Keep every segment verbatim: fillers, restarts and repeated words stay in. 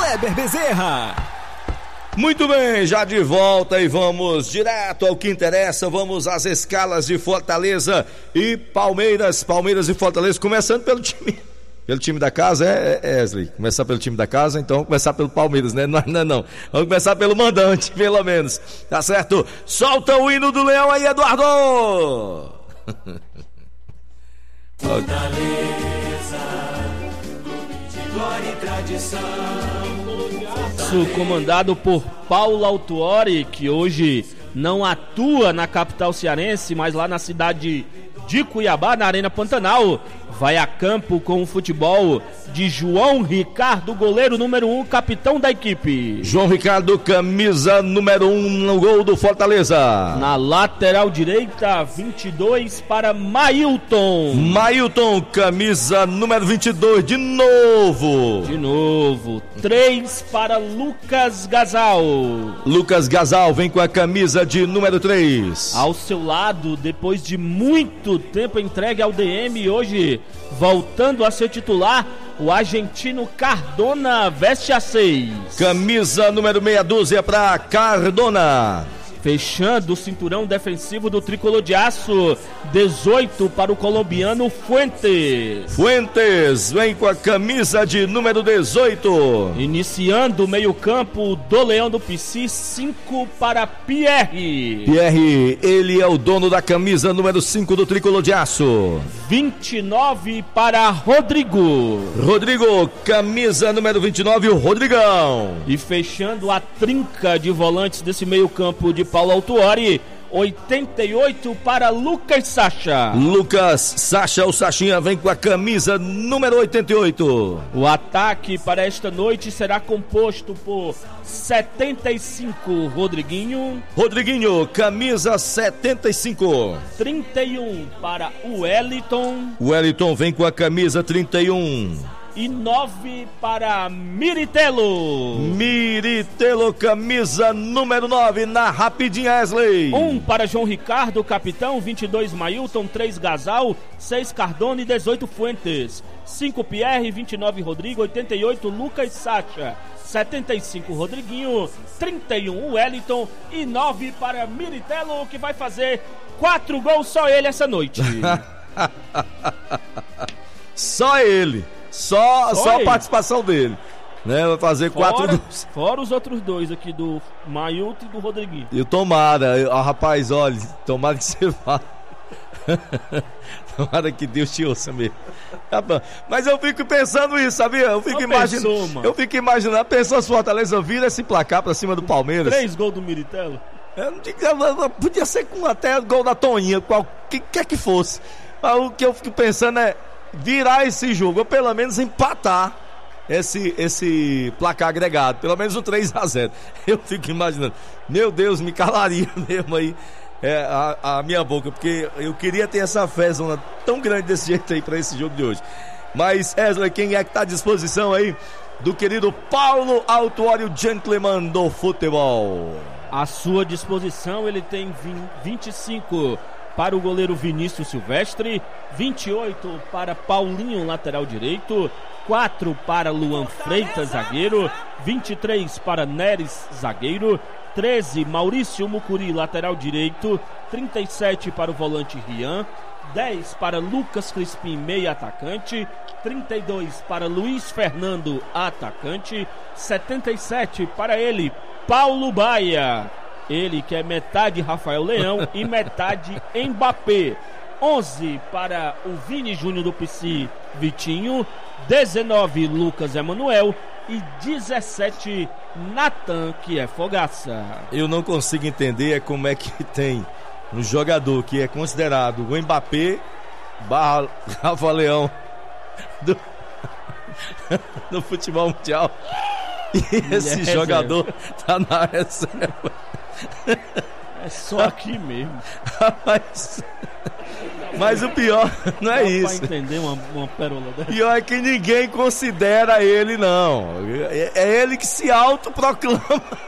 Kleber Bezerra. Muito bem, já de volta e vamos direto ao que interessa, vamos às escalas de Fortaleza e Palmeiras, Palmeiras e Fortaleza, começando pelo time, pelo time da casa, é, é Wesley, começar pelo time da casa, então vamos começar pelo Palmeiras, né? Não, não, não, vamos começar pelo mandante, pelo menos, tá certo? Solta o hino do Leão aí, Eduardo! Fortaleza, de glória e tradição. Comandado por Paulo Autuori, que hoje não atua na capital cearense, mas lá na cidade de Cuiabá, na Arena Pantanal, vai a campo com o futebol de João Ricardo, goleiro número um, capitão da equipe. João Ricardo, camisa número um no gol do Fortaleza. Na lateral direita, vinte e dois para Mailton. Mailton, camisa número vinte e dois, de novo. De novo. três para Lucas Gasal. Lucas Gasal vem com a camisa de número três. Ao seu lado, depois de muito tempo entregue ao D M, hoje voltando a ser titular, o argentino Cardona veste a seis. Camisa número meia dúzia para Cardona. Fechando o cinturão defensivo do tricolor de aço, dezoito para o colombiano Fuentes. Fuentes vem com a camisa de número dezoito. Iniciando o meio-campo do Leão do Pici, cinco para Pierre. Pierre, ele é o dono da camisa número cinco do tricolor de aço. vinte e nove para Rodrigo. Rodrigo, camisa número vinte e nove, o Rodrigão. E fechando a trinca de volantes desse meio-campo de Paulo Autuori, oitenta e oito para Lucas Sacha. Lucas Sacha, o Sachinha vem com a camisa número oitenta e oito. O ataque para esta noite será composto por setenta e cinco Rodriguinho. Rodriguinho, camisa setenta e cinco. trinta e um para o Wellington. O Wellington vem com a camisa trinta e um. E nove para Miritelo. Miritelo, camisa número nove, na rapidinha, Wesley. um para João Ricardo, capitão. vinte e dois Mailton, três Gasal, seis Cardona e dezoito Fuentes. cinco Pierre, vinte e nove Rodrigo, oitenta e oito Lucas Sacha, setenta e cinco Rodriguinho, trinta e um Wellington e nove para Miritelo, que vai fazer quatro gols, só ele essa noite. Só ele. Só, só, só a participação dele, né? Vai fazer fora, quatro gols. Fora os outros dois aqui, do Mailton e do Rodriguinho. E o tomara, eu, ó, rapaz, olha, tomara que você vá. Tomara que Deus te ouça mesmo. Mas eu fico pensando isso, sabia? Eu fico imaginando. Eu fico imaginando, pensou se Fortaleza vira esse placar pra cima do Palmeiras. Três gols do Miritelo? Eu não digo, podia ser com até gol da Toninha, qual que quer que fosse. Mas o que eu fico pensando é virar esse jogo, ou pelo menos empatar esse, esse placar agregado, pelo menos um três a zero. Eu fico imaginando, meu Deus, me calaria mesmo aí é, a, a minha boca, porque eu queria ter essa fé zona tão grande desse jeito aí para esse jogo de hoje. Mas, Wesley, quem é que tá à disposição aí do querido Paulo Autuori, o gentleman do futebol? À sua disposição, ele tem vinte e cinco para o goleiro Vinícius Silvestre, vinte e oito para Paulinho, lateral direito, quatro para Luan Freitas, zagueiro, vinte e três para Neres, zagueiro, treze Maurício Mucuri, lateral direito, trinta e sete para o volante Rian, dez para Lucas Crispim, meia atacante, trinta e dois para Luiz Fernando, atacante, setenta e sete para ele, Paulo Baia. Ele que é metade Rafael Leão e metade Mbappé. onze para o Vini Júnior do Pici, Vitinho. dezenove Lucas Emanuel. E dezessete Natan, que é Fogaça. Eu não consigo entender é como é que tem um jogador que é considerado o Mbappé barra Rafael Leão do, do futebol mundial. E esse é jogador tá na reserva. É só aqui mesmo. mas, mas o pior não é Dá isso. pra entender uma, uma pérola dessa. Pior é que ninguém considera ele, não. É, é ele que se autoproclama.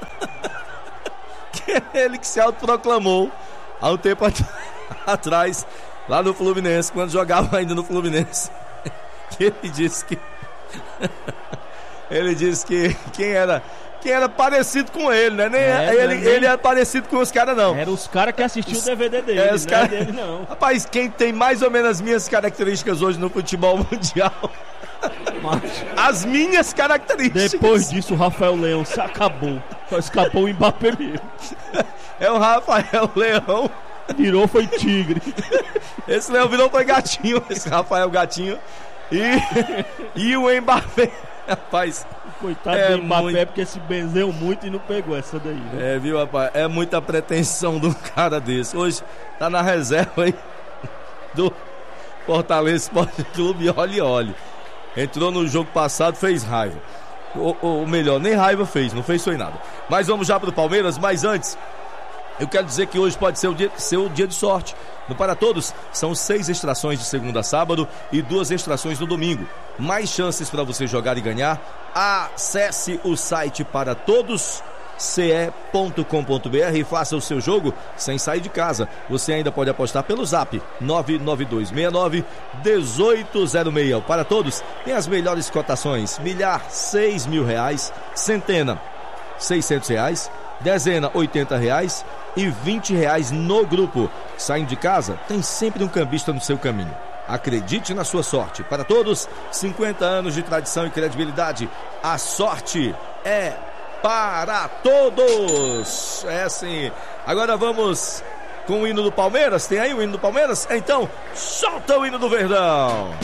que é ele que se autoproclamou há um tempo at- atrás, lá no Fluminense, quando jogava ainda no Fluminense. Que ele disse que ele disse que quem era, quem era parecido com ele, né? Nem É, ele, nem- ele é parecido com os caras, não. Era os caras que assistiam o D V D dele, É, os não cara- é dele não. Rapaz, quem tem mais ou menos as minhas características hoje no futebol mundial? Mas As minhas características. depois disso o Rafael Leão se acabou. Só escapou o Mbappé mesmo. É o Rafael Leão. Virou foi tigre. Esse Leão virou foi gatinho. Esse Rafael Gatinho. E, e o Mbappé. Rapaz, Coitado É do Mbappé muito- porque se benzeu muito e não pegou essa daí. Né? é, viu, rapaz? É muita pretensão de um cara desse. Hoje tá na reserva aí do Fortaleza Esporte Clube. Olhe, olhe. Entrou no jogo passado, fez raiva. Ou, ou melhor, nem raiva fez, não fez foi nada. Mas vamos já pro Palmeiras, mas antes, eu quero dizer que hoje pode ser o dia, ser o dia de sorte. No Para Todos, são seis extrações de segunda a sábado e duas extrações no domingo. Mais chances para você jogar e ganhar. Acesse o site para todos c e ponto com ponto b r e faça o seu jogo sem sair de casa. Você ainda pode apostar pelo zap nove nove dois seis nove um oito zero seis. Para Todos tem as melhores cotações: milhar seis mil reais, centena seiscentos reais, dezena oitenta reais e vinte reais no grupo. Saindo de casa, tem sempre um cambista no seu caminho. Acredite na sua sorte. Para Todos, cinquenta anos de tradição e credibilidade. A sorte é para todos. É assim. Agora vamos com o hino do Palmeiras. Tem aí o hino do Palmeiras? Então, solta o hino do Verdão.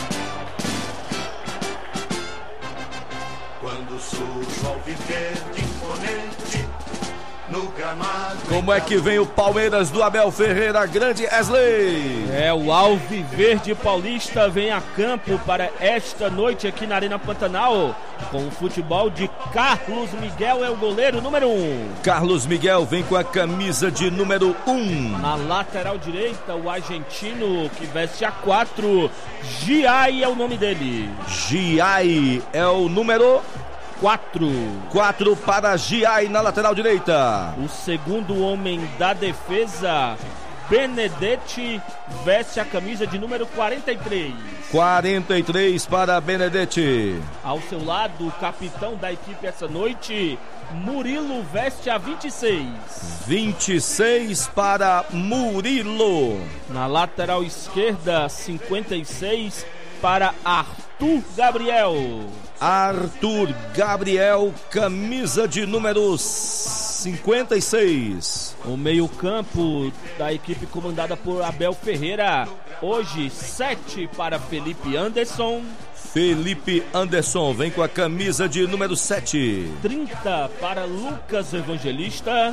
Quando surge ao viver de imponente no gramado. Como é que vem o Palmeiras do Abel Ferreira, grande Wesley? É, o Alviverde Paulista vem a campo para esta noite aqui na Arena Pantanal com o futebol de Carlos Miguel, é o goleiro número um. Carlos Miguel vem com a camisa de número um. Na lateral direita, o argentino que veste a quatro, Giai é o nome dele. Giai é o número quatro. quatro para Giai na lateral direita. O segundo homem da defesa, Benedetti, veste a camisa de número quarenta e três. quarenta e três para Benedetti. Ao seu lado, o capitão da equipe essa noite, Murilo, veste a vinte e seis. vinte e seis para Murilo. Na lateral esquerda, cinquenta e seis para Arthur Gabriel. Arthur Gabriel, camisa de número cinquenta e seis. O meio-campo da equipe comandada por Abel Ferreira, hoje sete para Felipe Anderson. Felipe Anderson vem com a camisa de número sete. trinta para Lucas Evangelista.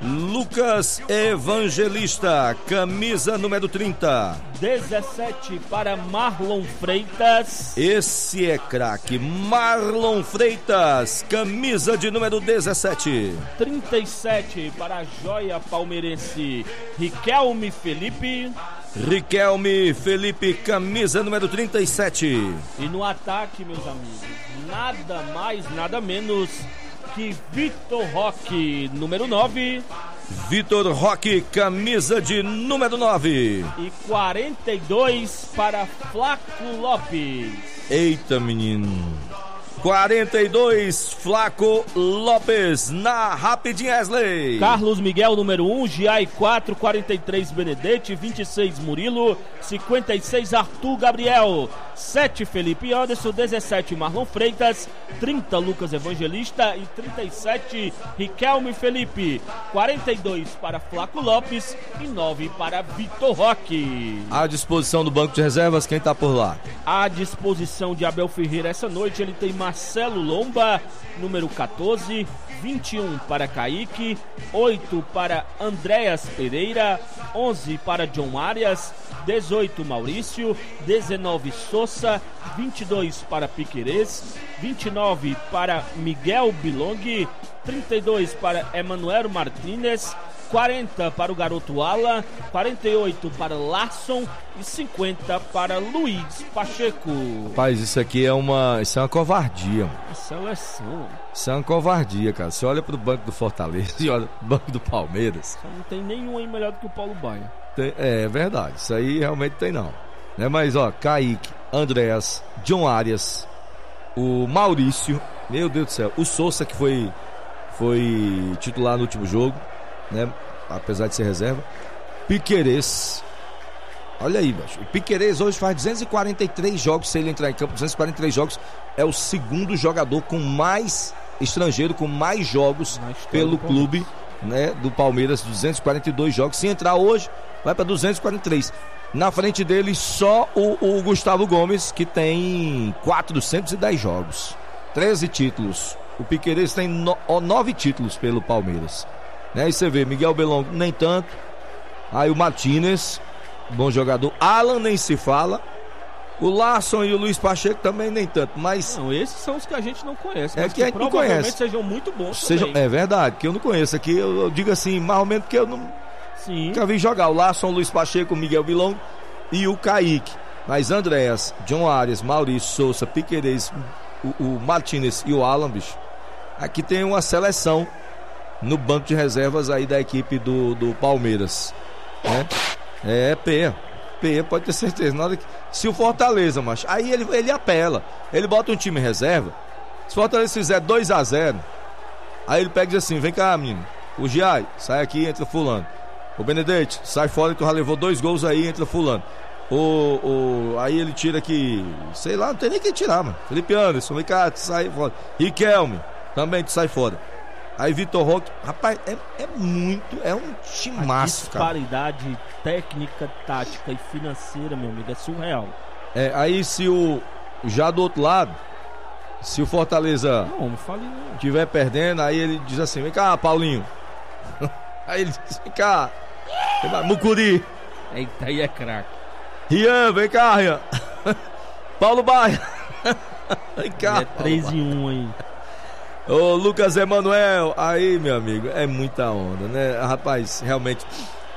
Lucas Evangelista, camisa número trinta. dezessete para Marlon Freitas. Esse é craque, Marlon Freitas, camisa de número dezessete. trinta e sete para a joia palmeirense Riquelme Felipe. Riquelme Felipe, camisa número trinta e sete. E no ataque, meus amigos, nada mais, nada menos que Vitor Roque, número nove. Vitor Roque, camisa de número nove. E quarenta e dois para Flaco Lopes. Eita, menino. quarenta e dois, Flaco Lopes, na rapidinha, Wesley. Carlos Miguel, número um, Giai quatro, quarenta e três Benedetti, vinte e seis Murilo, cinquenta e seis Arthur Gabriel, sete Felipe Anderson, dezessete Marlon Freitas, trinta Lucas Evangelista e trinta e sete Riquelme Felipe, quarenta e dois para Flaco Lopes e nove para Vitor Roque. À disposição do banco de reservas, quem tá por lá? À disposição de Abel Ferreira essa noite, ele tem Marcelo Lomba, número quatorze, vinte e um para Kaique, oito para Andréas Pereira, onze para John Arias, dezoito Maurício, dezenove Sousa, vinte e dois para Piquerez, vinte e nove para Miguel Bilong, trinta e dois para Emanuel Martínez, quarenta para o garoto Alan, quarenta e oito para Larson e cinquenta para Luiz Pacheco. Rapaz, isso aqui é uma, isso é uma covardia. A seleção Isso é uma covardia, cara. Você olha pro banco do Fortaleza e olha pro banco do Palmeiras. só não tem nenhum aí melhor do que o Paulo Baia. Tem- é verdade, isso aí realmente tem não. Né? Mas ó, Kaique, Andréas, John Arias, o Maurício, Meu Deus do céu. O Sousa, que foi, foi titular no último jogo, né? Apesar de ser reserva. Piquerez. Olha aí, macho. O Piquerez hoje faz duzentos e quarenta e três jogos. Se ele entrar em campo, duzentos e quarenta e três jogos. É o segundo jogador com mais estrangeiro, com mais jogos pelo clube, né, do Palmeiras. duzentos e quarenta e dois jogos. Se entrar hoje, vai para duzentos e quarenta e três. Na frente dele, só o, o Gustavo Gomes, que tem quatrocentos e dez jogos. treze títulos. O Piquerez tem no, nove títulos pelo Palmeiras. Né? Aí você vê, Miguel Belongo nem tanto. Aí o Martínez, bom jogador. Alan nem se fala. O Larson e o Luiz Pacheco também nem tanto. Mas não, esses são os que a gente não conhece. É mas que, que a gente não conhece. Sejam muito bons sejam, também. É verdade, que eu não conheço aqui. Eu, eu digo assim, mais ou menos, porque eu não Sim. nunca vi jogar. O Larson, o Luiz Pacheco, o Miguel Belongo e o Kaique. Mas Andréas, John Arias, Maurício Souza, Piquerez, o, o Martínez e o Alan, bicho. Aqui tem uma seleção no banco de reservas aí da equipe do, do Palmeiras, né? É, P, P, pode ter certeza. Na hora que, se o Fortaleza, macho, aí ele, ele apela, ele bota um time em reserva. Se o Fortaleza fizer dois a zero, aí ele pega e diz assim: vem cá, menino, o Giai, sai aqui, entra fulano. O Benedetti, sai fora, tu já levou dois gols aí, entra fulano. O, o, aí ele tira aqui, sei lá, não tem nem quem tirar, mano. Felipe Anderson, vem cá, tu sai fora. Riquelme, também tu sai fora. Aí Vitor Roque, rapaz, é, é muito, é um timaço, cara. A disparidade técnica, tática e financeira, meu amigo, é surreal. É, aí se o, já do outro lado, se o Fortaleza não, não fale não. Tiver perdendo, aí ele diz assim: vem cá, Paulinho. Aí ele diz: vem cá, Mucuri. Eita, aí é craque. Rian, vem cá, Rian. Paulo Baia. Vem cá. É três e um aí. Ô Lucas Emanuel, aí meu amigo, é muita onda, né? Rapaz, realmente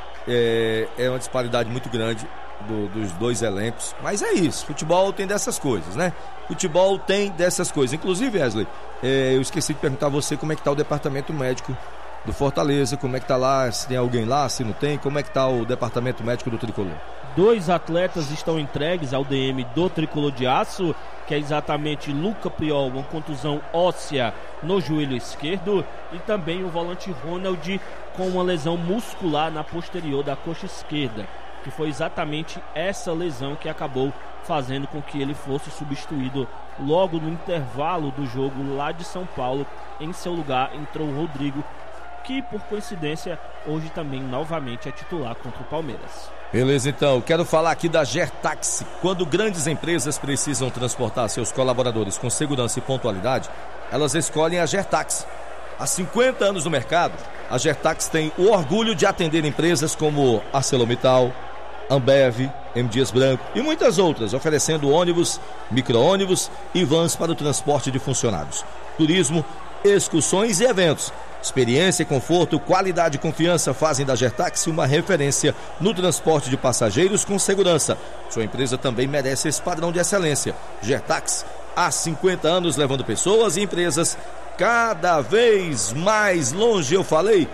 é, é uma disparidade muito grande do, dos dois elencos. Mas é isso, futebol tem dessas coisas, né? Futebol tem dessas coisas. Inclusive, Wesley, é, eu esqueci de perguntar a você como é que tá o departamento médico do Fortaleza, como é que tá lá, se tem alguém lá, se não tem, como é que tá o departamento médico do Tricolor? Dois atletas estão entregues ao D M do Tricolor de Aço, que é exatamente Luca Priol, uma contusão óssea no joelho esquerdo, e também o volante Ronald com uma lesão muscular na posterior da coxa esquerda, que foi exatamente essa lesão que acabou fazendo com que ele fosse substituído logo no intervalo do jogo lá de São Paulo. Em seu lugar entrou o Rodrigo, que por coincidência hoje também novamente é titular contra o Palmeiras. Beleza, então, quero falar aqui da Gertaxi. Quando grandes empresas precisam transportar seus colaboradores com segurança e pontualidade, elas escolhem a Gertaxi. Há cinquenta anos no mercado, a Gertaxi tem o orgulho de atender empresas como ArcelorMittal, Ambev, M. Dias Branco e muitas outras, oferecendo ônibus, micro-ônibus e vans para o transporte de funcionários, turismo, excursões e eventos. Experiência, conforto, qualidade e confiança fazem da Gertaxi uma referência no transporte de passageiros com segurança. Sua empresa também merece esse padrão de excelência. Gertaxi, há cinquenta anos levando pessoas e empresas cada vez mais longe. Eu falei,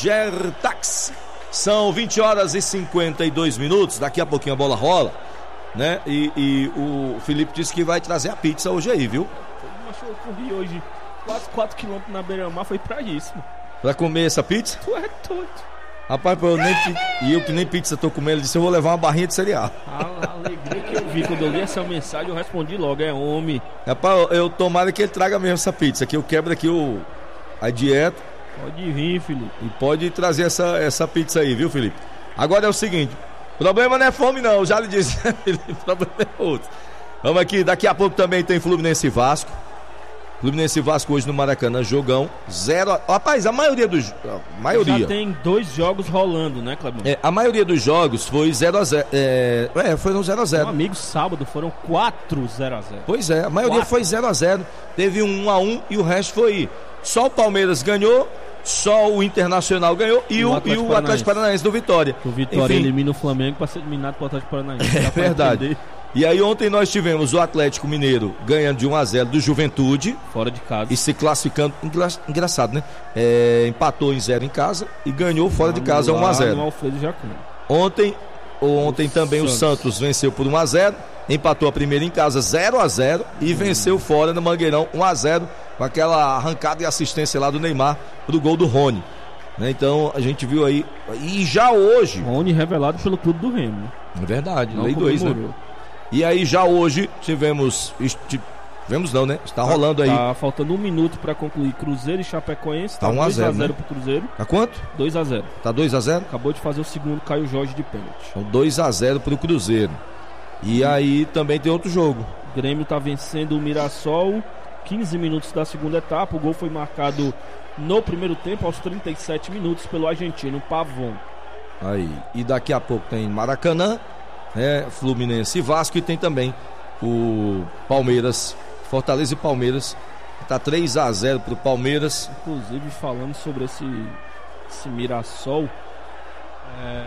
Gertaxi. São vinte horas e cinquenta e dois minutos. Daqui a pouquinho a bola rola, né? E, e o Felipe disse que vai trazer a pizza hoje aí, viu? Eu corri hoje quase quatro quilômetros na beira-mar, foi pra isso, mano. Pra comer essa pizza? Tu é doido. Rapaz, eu nem, e eu que nem pizza tô comendo, ele disse: eu vou levar uma barrinha de cereal. A alegria que eu vi quando eu li essa mensagem, eu respondi logo: é homem. Rapaz, eu tomara que ele traga mesmo essa pizza, que eu quebro aqui o, a dieta. Pode vir, Felipe. E pode trazer essa, essa pizza aí, viu, Felipe? Agora é o seguinte: o problema não é fome, não, já lhe disse, Felipe, o problema é outro. Vamos aqui, daqui a pouco também tem Fluminense e Vasco. Fluminense e Vasco hoje no Maracanã, jogão zero. A... Rapaz, a maioria dos. A maioria. Já tem dois jogos rolando, né, Clebão? É, a maioria dos jogos foi zero a zero. É, é foram zero a zero. Meu amigo, sábado foram quatro zero a zero. Pois é, a maioria quatro. Foi zero a zero. Teve um um a um e o resto foi. Só o Palmeiras ganhou, só o Internacional ganhou e, e o, Atlético, e o Atlético Paranaense do Vitória. O Vitória Enfim, elimina o Flamengo para ser eliminado pelo Atlético Paranaense. É verdade. E aí ontem nós tivemos o Atlético Mineiro ganhando de um a zero do Juventude. Fora de casa. E se classificando, engra, engraçado, né? É, empatou em zero em casa e ganhou fora de casa um a zero. Ontem, ontem também o Santos. o Santos venceu por um a zero, empatou a primeira em casa zero a zero e venceu fora no Mangueirão um a zero. com aquela arrancada e assistência lá do Neymar pro gol do Rony. Né? Então a gente viu aí, e já hoje... Rony revelado pelo clube do Remo. É verdade, lei dois, né? E aí já hoje tivemos... Tivemos não, né? Está rolando aí. Tá faltando um minuto para concluir Cruzeiro e Chapecoense. Tá um a zero, dois a zero né? pro Cruzeiro. Tá quanto? dois a zero. Tá dois a zero? Acabou de fazer o segundo Caio Jorge de pênalti. Então dois a zero pro Cruzeiro. E hum. aí também tem outro jogo. O Grêmio tá vencendo o Mirassol. quinze minutos da segunda etapa. O gol foi marcado no primeiro tempo, aos trinta e sete minutos, pelo argentino Pavon. Aí. E daqui a pouco tem Maracanã, né? Fluminense e Vasco. E tem também o Palmeiras, Fortaleza e Palmeiras. Tá três a zero pro Palmeiras. Inclusive, falando sobre esse, esse Mirassol, é...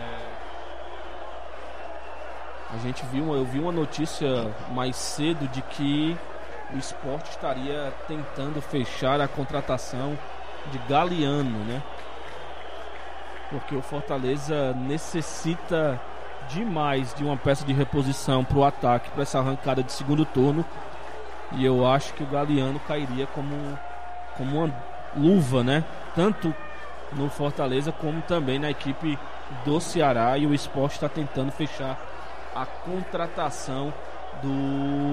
a gente viu, eu vi uma notícia mais cedo de que o Sport estaria tentando fechar a contratação de Galeano, né? Porque o Fortaleza necessita demais de uma peça de reposição para o ataque, para essa arrancada de segundo turno. E eu acho que o Galeano cairia como, como uma luva, né? Tanto no Fortaleza como também na equipe do Ceará. E o Sport está tentando fechar a contratação do,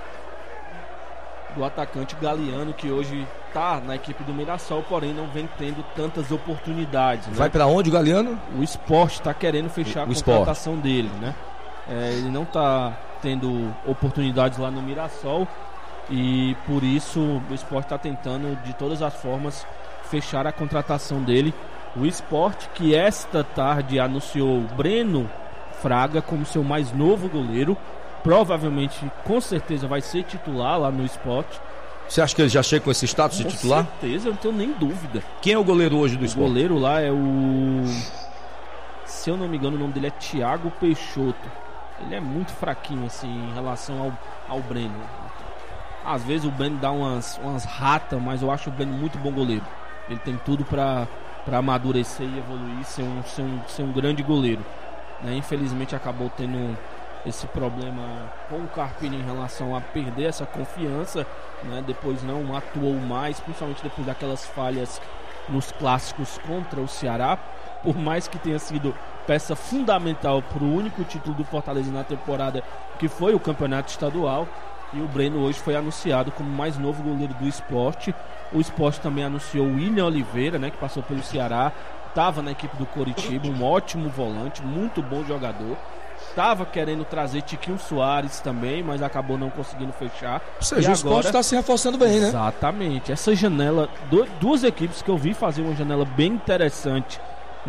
do atacante Galeano, que hoje está na equipe do Mirassol, porém não vem tendo tantas oportunidades, né? Vai para onde o Galeano? O Sport está querendo fechar o, a o contratação Sport. dele, né? É, ele não está tendo oportunidades lá no Mirassol. E por isso o Sport está tentando de todas as formas fechar a contratação dele. O Sport, que esta tarde anunciou Breno Fraga como seu mais novo goleiro, provavelmente, com certeza, vai ser titular lá no Sport. Você acha que ele já chega com esse status de titular? Com certeza, eu não tenho nem dúvida. Quem é o goleiro hoje do o Sport? O goleiro lá é o... Se eu não me engano, o nome dele é Thiago Peixoto. Ele é muito fraquinho assim em relação ao, ao Breno. Às vezes o Breno dá umas, umas ratas, mas eu acho o Breno muito bom goleiro. Ele tem tudo para para amadurecer e evoluir, ser um, ser um, ser um grande goleiro, né? Infelizmente acabou tendo esse problema com o Carpini em relação a perder essa confiança, né? Depois não atuou mais, principalmente depois daquelas falhas nos clássicos contra o Ceará. Por mais que tenha sido peça fundamental para o único título do Fortaleza na temporada, que foi o campeonato estadual. E o Breno hoje foi anunciado como mais novo goleiro do Sport. O Sport também anunciou o William Oliveira, né, que passou pelo Ceará, estava na equipe do Coritiba, um ótimo volante, muito bom jogador. Estava querendo trazer Tiquinho Soares também, mas acabou não conseguindo fechar. Ou seja, o Sport está se reforçando bem, né? Exatamente. Essa janela, duas equipes que eu vi fazer uma janela bem interessante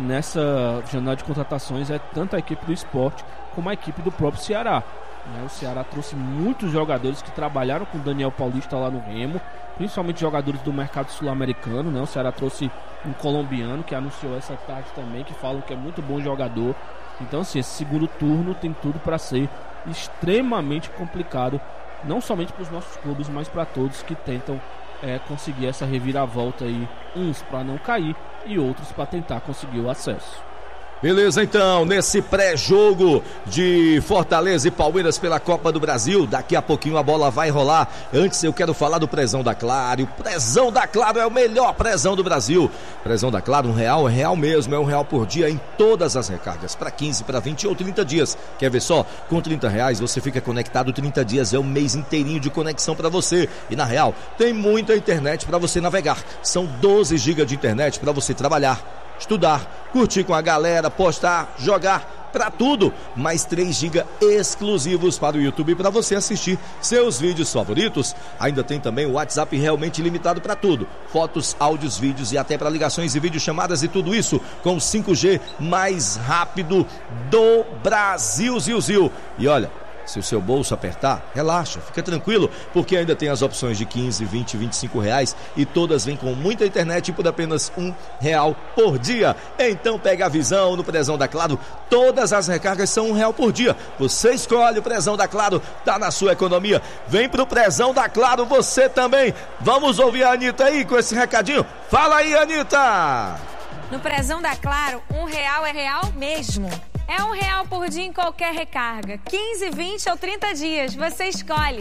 nessa janela de contratações é tanto a equipe do Sport como a equipe do próprio Ceará. O Ceará trouxe muitos jogadores que trabalharam com o Daniel Paulista lá no Remo, principalmente jogadores do mercado sul-americano, né? O Ceará trouxe um colombiano que anunciou essa tarde também, que falam que é muito bom jogador. Então, assim, esse segundo turno tem tudo para ser extremamente complicado, não somente para os nossos clubes, mas para todos que tentam é, conseguir essa reviravolta aí, uns para não cair e outros para tentar conseguir o acesso. Beleza, então, nesse pré-jogo de Fortaleza e Palmeiras pela Copa do Brasil, daqui a pouquinho a bola vai rolar. Antes eu quero falar do Prezão da Claro. O Prezão da Claro é o melhor prezão do Brasil. Prezão da Claro, um real, é real mesmo, é um real por dia em todas as recargas, para quinze, para vinte ou trinta dias. Quer ver só? Com trinta reais você fica conectado trinta dias, é um mês inteirinho de conexão para você. E na Real, tem muita internet para você navegar. São doze gigas de internet para você trabalhar, estudar, curtir com a galera, postar, jogar, pra tudo. Mais três gigas exclusivos para o YouTube para você assistir seus vídeos favoritos. Ainda tem também o WhatsApp realmente limitado para tudo. Fotos, áudios, vídeos e até para ligações e videochamadas e tudo isso com o cinco G mais rápido do Brasil, Zil, Zil. E olha, se o seu bolso apertar, relaxa, fica tranquilo, porque ainda tem as opções de quinze, vinte, vinte e cinco reais e todas vêm com muita internet por apenas um real por dia. Então pega a visão no Prezão da Claro, todas as recargas são um real por dia. Você escolhe o Prezão da Claro, tá na sua economia. Vem pro Prezão da Claro você também. Vamos ouvir a Anitta aí com esse recadinho. Fala aí, Anitta! No Prezão da Claro, um real é real mesmo. É um real por dia em qualquer recarga. quinze, vinte ou trinta dias. Você escolhe.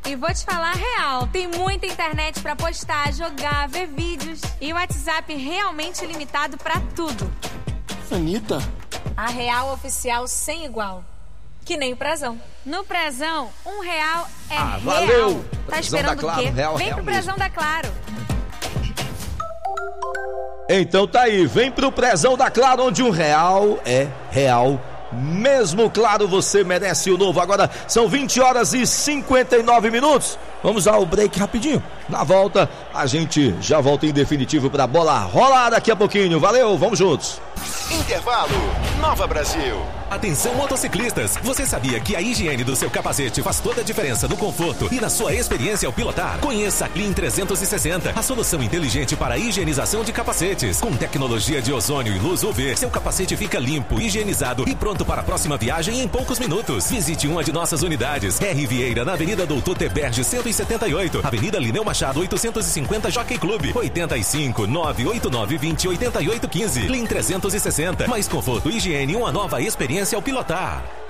E vou te falar real, tem muita internet pra postar, jogar, ver vídeos. E o WhatsApp realmente ilimitado pra tudo. Anitta. A Real Oficial sem igual. Que nem o Prezão. No Prezão, um real é Ah, real. valeu. Tá Prezão esperando da Claro, o quê? real, Vem real pro mesmo. Prezão da Claro. Então tá aí, vem pro Prezão da Claro, onde um real é real mesmo. Claro, você merece o novo. Agora são vinte horas e cinquenta e nove minutos. Vamos ao break rapidinho. Na volta, a gente já volta em definitivo pra bola rolar daqui a pouquinho. Valeu, vamos juntos. Intervalo, Nova Brasil. Atenção motociclistas, você sabia que a higiene do seu capacete faz toda a diferença no conforto e na sua experiência ao pilotar? Conheça a Clean trezentos e sessenta, a solução inteligente para a higienização de capacetes. Com tecnologia de ozônio e luz U V, seu capacete fica limpo, higienizado e pronto para a próxima viagem em poucos minutos. Visite uma de nossas unidades. R. Vieira, na Avenida Doutor Teberge cento e setenta e oito, Avenida Lineu Machado oitocentos e cinquenta, Jockey Clube, oitenta e cinco, nove oito nove, vinte, oitenta e oito, quinze. Clean trezentos e sessenta, mais conforto, higiene e uma nova experiência ao pilotar.